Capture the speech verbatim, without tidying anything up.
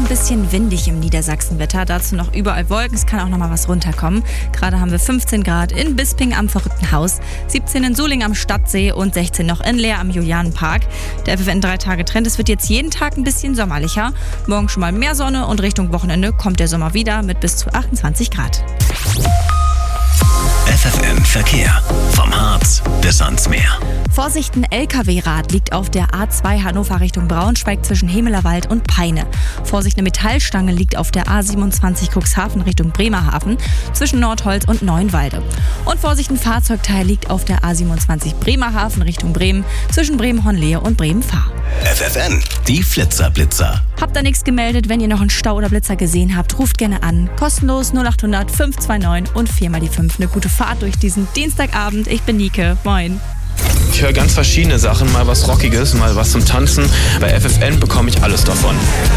bisschen windig im Niedersachsenwetter. Dazu noch überall Wolken, es kann auch noch mal was runterkommen. Gerade haben wir fünfzehn Grad in Bisping am Verrückten Haus, siebzehn in Suling am Stadtsee und sechzehn noch in Leer am Julianenpark. Der F F N drei Tage Trend, es wird jetzt jeden Tag ein bisschen sommerlicher. Morgen schon mal mehr Sonne und Richtung Wochenende kommt der Sommer wieder mit bis zu achtundzwanzig Grad. F F N Verkehr. Vom Harz bis ans Meer. Vorsicht, ein L K W-Rad liegt auf der A zwei Hannover Richtung Braunschweig zwischen Hemelerwald und Peine. Vorsicht, eine Metallstange liegt auf der A siebenundzwanzig Cuxhaven Richtung Bremerhaven zwischen Nordholz und Neuenwalde. Und Vorsicht, ein Fahrzeugteil liegt auf der A siebenundzwanzig Bremerhaven Richtung Bremen zwischen Bremen-Honlehe und Bremen-Fahr. F F N, die Flitzer-Blitzer. Habt da nichts gemeldet? Wenn ihr noch einen Stau oder Blitzer gesehen habt, ruft gerne an. Kostenlos null acht hundert fünf zwei neun und vier mal die fünf. Eine gute Fahrt durch diesen Dienstagabend. Ich bin Nike. Moin. Ich höre ganz verschiedene Sachen, mal was Rockiges, mal was zum Tanzen. Bei F F N bekomme ich alles davon.